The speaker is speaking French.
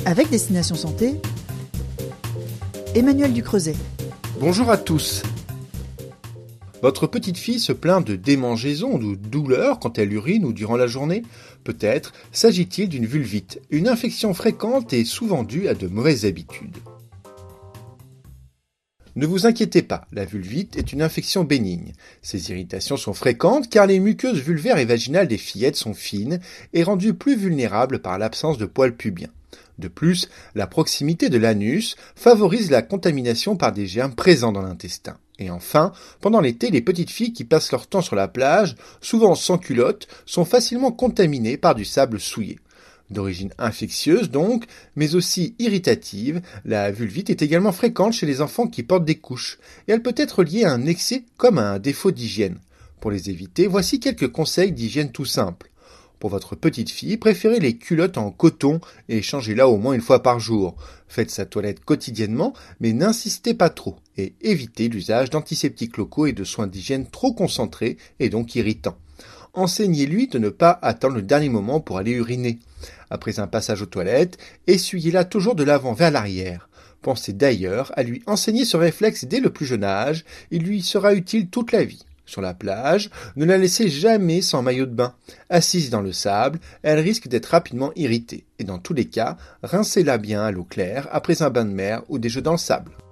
Avec Destination Santé, Emmanuel Ducreuset. Bonjour à tous. Votre petite fille se plaint de démangeaisons ou de douleurs quand elle urine ou durant la journée? Peut-être s'agit-il d'une vulvite, une infection fréquente et souvent due à de mauvaises habitudes. Ne vous inquiétez pas, la vulvite est une infection bénigne. Ces irritations sont fréquentes car les muqueuses vulvaires et vaginales des fillettes sont fines et rendues plus vulnérables par l'absence de poils pubiens. De plus, la proximité de l'anus favorise la contamination par des germes présents dans l'intestin. Et enfin, pendant l'été, les petites filles qui passent leur temps sur la plage, souvent sans culotte, sont facilement contaminées par du sable souillé. D'origine infectieuse donc, mais aussi irritative, la vulvite est également fréquente chez les enfants qui portent des couches, et elle peut être liée à un excès comme à un défaut d'hygiène. Pour les éviter, voici quelques conseils d'hygiène tout simples. Pour votre petite fille, préférez les culottes en coton et changez-la au moins une fois par jour. Faites sa toilette quotidiennement, mais n'insistez pas trop, et évitez l'usage d'antiseptiques locaux et de soins d'hygiène trop concentrés et donc irritants. Enseignez-lui de ne pas attendre le dernier moment pour aller uriner. Après un passage aux toilettes, essuyez-la toujours de l'avant vers l'arrière. Pensez d'ailleurs à lui enseigner ce réflexe dès le plus jeune âge, il lui sera utile toute la vie. Sur la plage, ne la laissez jamais sans maillot de bain. Assise dans le sable, elle risque d'être rapidement irritée. Et dans tous les cas, rincez-la bien à l'eau claire après un bain de mer ou des jeux dans le sable.